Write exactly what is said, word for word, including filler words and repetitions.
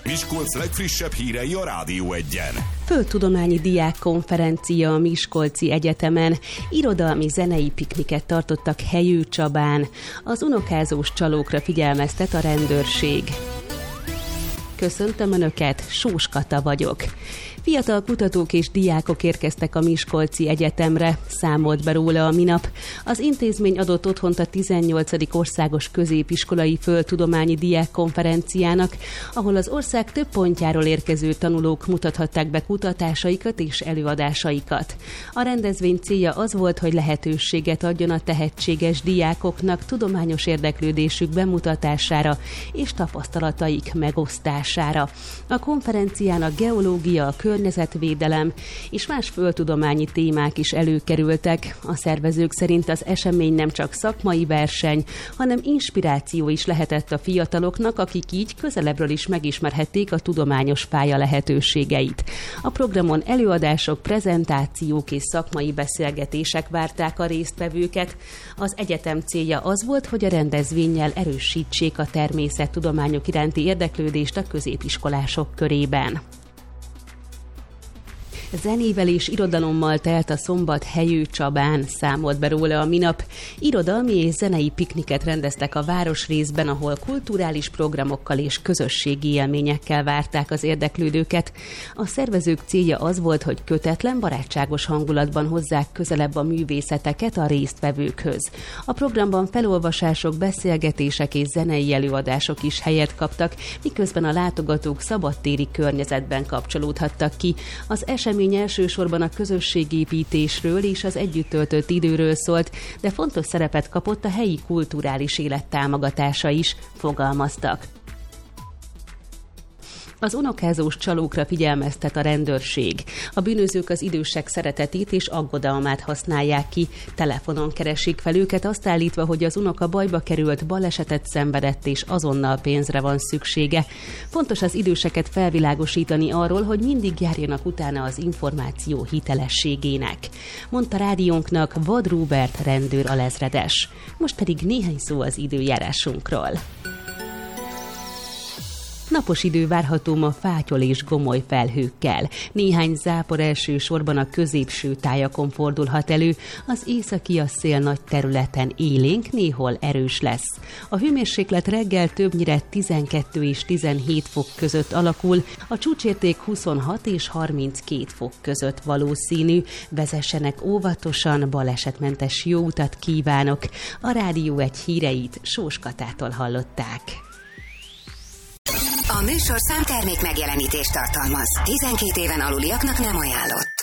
Miskolc legfrissebb hírei a Rádió Egyen. Földtudományi diákkonferencia a Miskolci Egyetemen. Irodalmi zenei pikniket tartottak Helyő-Csabán. Az unokázós csalókra figyelmeztet a rendőrség. Köszöntöm Önöket, Sós Kata vagyok. Fiatal kutatók és diákok érkeztek a Miskolci Egyetemre, számolt be róla a minap. Az intézmény adott otthont a tizennyolcadik országos középiskolai földtudományi diákkonferenciának, ahol az ország több pontjáról érkező tanulók mutathatták be kutatásaikat és előadásaikat. A rendezvény célja az volt, hogy lehetőséget adjon a tehetséges diákoknak tudományos érdeklődésük bemutatására és tapasztalataik megosztására. A konferencián a geológia, a környezetvédelem és más földtudományi témák is előkerültek. A szervezők szerint az esemény nem csak szakmai verseny, hanem inspiráció is lehetett a fiataloknak, akik így közelebbről is megismerhették a tudományos pálya lehetőségeit. A programon előadások, prezentációk és szakmai beszélgetések várták a résztvevőket. Az egyetem célja az volt, hogy a rendezvénnyel erősítsék a természettudományok iránti érdeklődést a középiskolások körében. Zenével és irodalommal telt a szombat Helyő-Csabán, számolt be róla a minap. Irodalmi és zenei pikniket rendeztek a városrészben, ahol kulturális programokkal és közösségi élményekkel várták az érdeklődőket. A szervezők célja az volt, hogy kötetlen, barátságos hangulatban hozzák közelebb a művészeteket a résztvevőkhöz. A programban felolvasások, beszélgetések és zenei előadások is helyet kaptak, miközben a látogatók szabadtéri környezetben kapcsolódhattak ki. Az esemény elsősorban a közösségépítésről és az együtt töltött időről szólt, de fontos szerepet kapott a helyi kulturális élet támogatása is, fogalmaztak. Az unokázós csalókra figyelmeztet a rendőrség. A bűnözők az idősek szeretetét és aggodalmát használják ki. Telefonon keresik fel őket, azt állítva, hogy az unoka bajba került, balesetet szenvedett és azonnal pénzre van szüksége. Fontos az időseket felvilágosítani arról, hogy mindig járjanak utána az információ hitelességének, mondta rádiónknak Vad Róbert rendőr alezredes. Most pedig néhány szó az időjárásunkról. Napos idő várható ma fátyol és gomoly felhőkkel. Néhány zápor elsősorban a középső tájakon fordulhat elő, az északi a szél nagy területen élénk, néhol erős lesz. A hőmérséklet reggel többnyire tizenkettő és tizenhét fok között alakul, a csúcsérték huszonhat és harminckét fok között valószínű. Vezessenek óvatosan, balesetmentes jó utat kívánok. A Rádió egy híreit Sós Katától hallották. A műsorszám termék megjelenítést tartalmaz. tizenkét éven aluliaknak nem ajánlott.